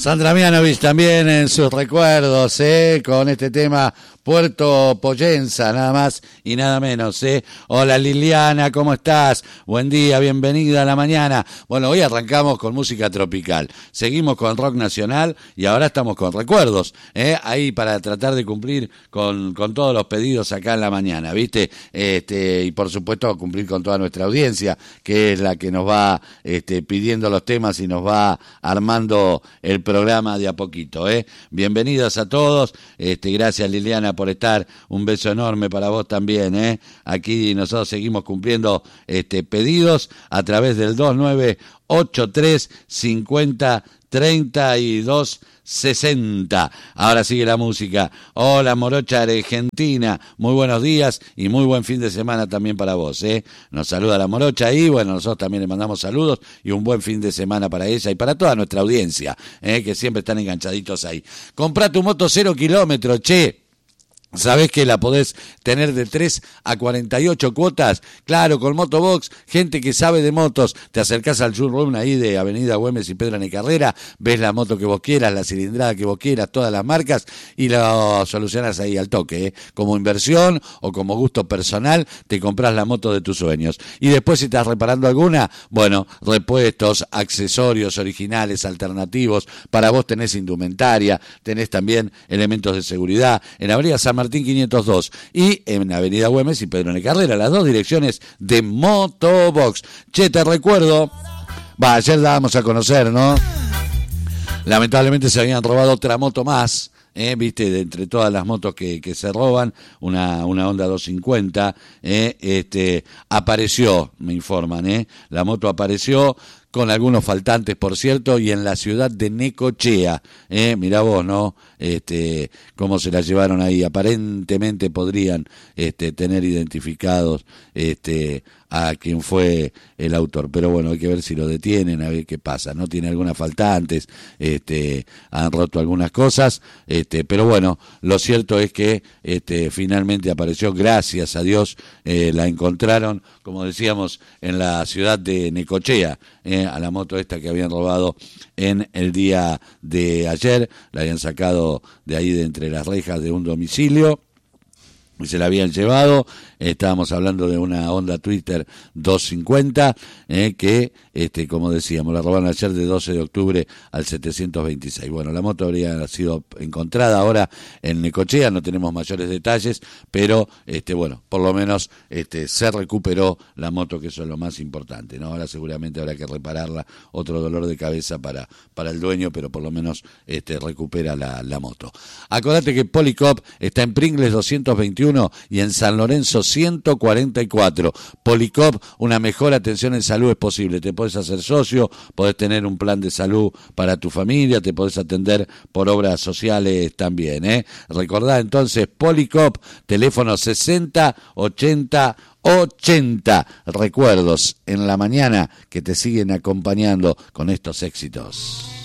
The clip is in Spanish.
Sandra Mianovich también en sus recuerdos, con este tema Puerto Poyenza, nada más y nada menos, Hola Liliana, ¿cómo estás? Buen día, bienvenida a la mañana. Bueno, hoy arrancamos con música tropical, seguimos con rock nacional y ahora estamos con recuerdos, ahí para tratar de cumplir con todos los pedidos acá en la mañana, ¿viste? Y por supuesto cumplir con toda nuestra audiencia, que es la que nos va pidiendo los temas y nos va armando el programa de a poquito, Bienvenidos a todos, gracias Liliana por estar, un beso enorme para vos también, Aquí nosotros seguimos cumpliendo pedidos a través del 2983503260. Ahora sigue la música. Hola Morocha Argentina, muy buenos días y muy buen fin de semana también para vos, Nos saluda la Morocha y bueno, nosotros también le mandamos saludos y un buen fin de semana para ella y para toda nuestra audiencia, que siempre están enganchaditos ahí. Comprá tu moto 0 kilómetros, che. ¿Sabés que la podés tener de 3 a 48 cuotas? Claro, con Motobox, gente que sabe de motos. Te acercás al showroom ahí de Avenida Güemes y Pedro N. Carrera, ves la moto que vos quieras, la cilindrada que vos quieras, todas las marcas, y lo solucionás ahí al toque, Como inversión o como gusto personal, te comprás la moto de tus sueños. Y después, si estás reparando alguna, bueno, repuestos, accesorios originales, alternativos. Para vos tenés indumentaria, tenés también elementos de seguridad. En Avenida San Martín 502 y en Avenida Güemes y Pedro N. Carrera, las dos direcciones de Motobox. Che, te recuerdo, ayer dábamos a conocer, ¿no? Lamentablemente se habían robado otra moto más, viste, de entre todas las motos que se roban, una Honda 250, apareció, me informan, la moto apareció con algunos faltantes, por cierto, y en la ciudad de Necochea, mirá vos, ¿no? Cómo se la llevaron ahí. Aparentemente podrían tener identificados a quien fue el autor, pero bueno, hay que ver si lo detienen, a ver qué pasa, ¿no? Tiene algunas faltantes, han roto algunas cosas, pero bueno, lo cierto es que finalmente apareció, gracias a Dios, la encontraron, como decíamos, en la ciudad de Necochea, a la moto esta que habían robado en el día de ayer, la habían sacado de ahí de entre las rejas de un domicilio y se la habían llevado. Estábamos hablando de una Honda Twister 250 que, como decíamos, la robaron ayer de 12 de octubre al 726. Bueno, la moto habría sido encontrada ahora en Necochea, no tenemos mayores detalles, pero bueno, por lo menos se recuperó la moto, que eso es lo más importante, ¿no? Ahora seguramente habrá que repararla, otro dolor de cabeza para el dueño, pero por lo menos recupera la moto. Acordate que Policop está en Pringles 221 y en San Lorenzo 144. Policop, una mejor atención en salud es posible. Te podés hacer socio, podés tener un plan de salud para tu familia, te podés atender por obras sociales también, Recordá entonces Policop, teléfono 60 80 80. Recuerdos en la mañana que te siguen acompañando con estos éxitos.